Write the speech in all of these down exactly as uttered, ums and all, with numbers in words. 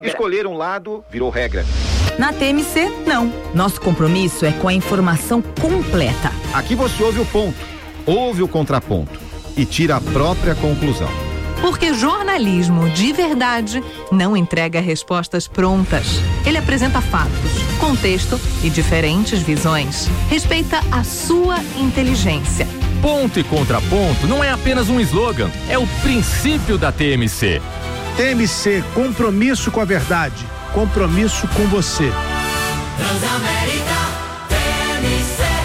Escolher um lado virou regra. Na T M C, não. Nosso compromisso é com a informação completa. Aqui você ouve o ponto, ouve o contraponto e tira a própria conclusão. Porque jornalismo de verdade não entrega respostas prontas. Ele apresenta fatos, contexto e diferentes visões. Respeita a sua inteligência. Ponto e contraponto não é apenas um slogan, é o princípio da T M C. T M C, compromisso com a verdade, compromisso com você. Transamérica, T M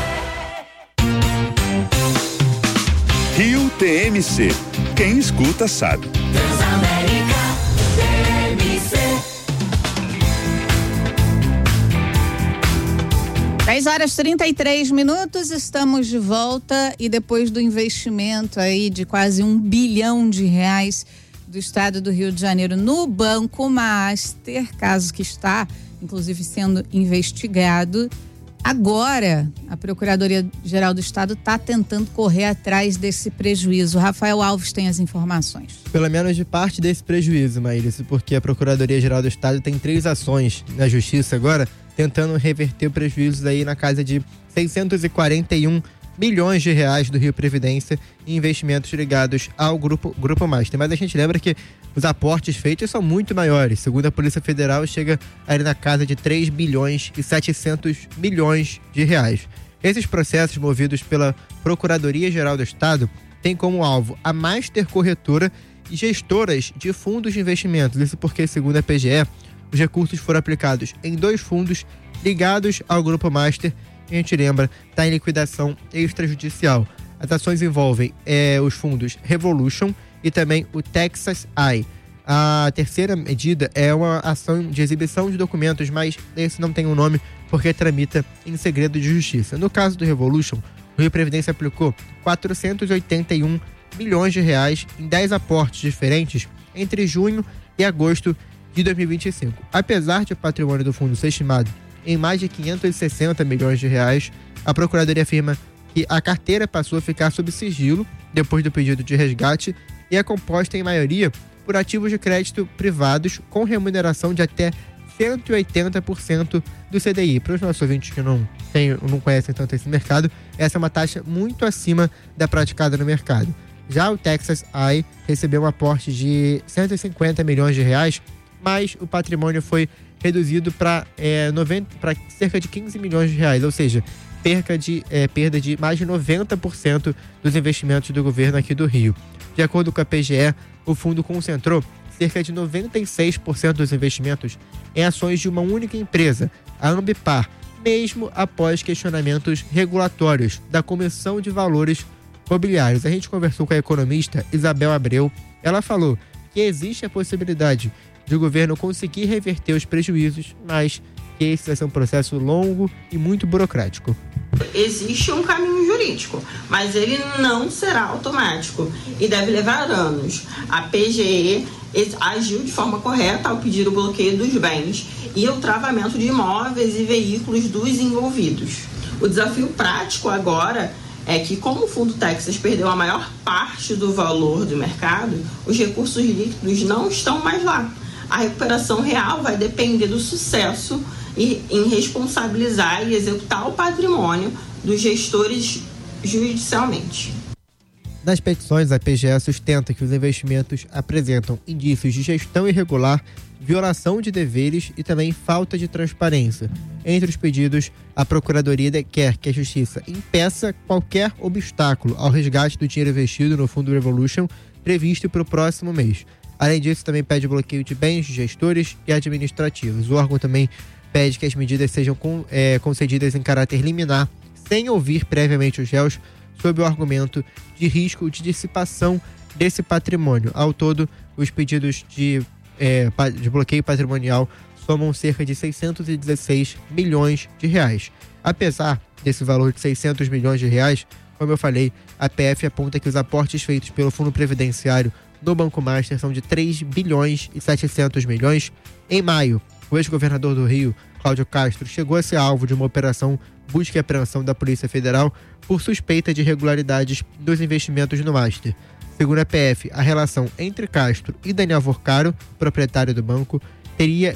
C. Rio T M C. Quem escuta sabe. Transamérica, T M C. dez horas e trinta e três minutos, estamos de volta e depois do investimento aí de quase um bilhão de reais do estado do Rio de Janeiro no Banco Master, caso que está, inclusive, sendo investigado. Agora, a Procuradoria-Geral do Estado está tentando correr atrás desse prejuízo. Rafael Alves tem as informações. Pelo menos de parte desse prejuízo, Maíris, porque a Procuradoria-Geral do Estado tem três ações na Justiça agora, tentando reverter prejuízos aí na casa de seiscentos e quarenta e um milhões de reais do Rio Previdência em investimentos ligados ao Grupo, Grupo Master. Mas a gente lembra que os aportes feitos são muito maiores. Segundo a Polícia Federal, chega ali na casa de três bilhões e setecentos milhões de reais. Esses processos movidos pela Procuradoria-Geral do Estado têm como alvo a Master Corretora e gestoras de fundos de investimentos. Isso porque, segundo a P G E, os recursos foram aplicados em dois fundos ligados ao Grupo Master. A gente lembra, está em liquidação extrajudicial. As ações envolvem é, os fundos Revolution e também o Texas Eye. A terceira medida é uma ação de exibição de documentos, mas esse não tem um nome porque tramita em segredo de justiça. No caso do Revolution, o Rio Previdência aplicou quatrocentos e oitenta e um milhões de reais em dez aportes diferentes entre junho e agosto de dois mil e vinte e cinco. Apesar de o patrimônio do fundo ser estimado em mais de quinhentos e sessenta milhões de reais, a Procuradoria afirma que a carteira passou a ficar sob sigilo depois do pedido de resgate e é composta em maioria por ativos de crédito privados com remuneração de até cento e oitenta por cento do C D I. Para os nossos ouvintes que não, tem, não conhecem tanto esse mercado, essa é uma taxa muito acima da praticada no mercado. Já o Texas Eye recebeu um aporte de cento e cinquenta milhões de reais, mas o patrimônio foi reduzido para é, cerca de quinze milhões de reais, ou seja, perca de, é, perda de mais de noventa por cento dos investimentos do governo aqui do Rio. De acordo com a P G E, o fundo concentrou cerca de noventa e seis por cento dos investimentos em ações de uma única empresa, a Ambipar, mesmo após questionamentos regulatórios da Comissão de Valores Mobiliários. A gente conversou com a economista Isabel Abreu. Ela falou que existe a possibilidade de o governo conseguir reverter os prejuízos, mas que esse vai ser um processo longo e muito burocrático. Existe um caminho jurídico, mas ele não será automático e deve levar anos. A P G E agiu de forma correta ao pedir o bloqueio dos bens e o travamento de imóveis e veículos dos envolvidos. O desafio prático agora é que, como o Fundo Texas perdeu a maior parte do valor do mercado, os recursos líquidos não estão mais lá. A recuperação real vai depender do sucesso e em responsabilizar e executar o patrimônio dos gestores judicialmente. Nas petições, a P G E sustenta que os investimentos apresentam indícios de gestão irregular, violação de deveres e também falta de transparência. Entre os pedidos, a Procuradoria quer que a Justiça impeça qualquer obstáculo ao resgate do dinheiro investido no Fundo Revolution previsto para o próximo mês. Além disso, também pede bloqueio de bens de gestores e administrativos. O órgão também pede que as medidas sejam é, concedidas em caráter liminar, sem ouvir previamente os réus, sob o argumento de risco de dissipação desse patrimônio. Ao todo, os pedidos de, é, de bloqueio patrimonial somam cerca de seiscentos e dezesseis milhões de reais. Apesar desse valor de seiscentos milhões de reais, como eu falei, a P F aponta que os aportes feitos pelo Fundo Previdenciário no Banco Master são de três bilhões e setecentos milhões. Em maio, o ex-governador do Rio, Cláudio Castro, chegou a ser alvo de uma operação busca e apreensão da Polícia Federal por suspeita de irregularidades nos investimentos no Master. Segundo a P F, a relação entre Castro e Daniel Vorcaro, proprietário do banco, teria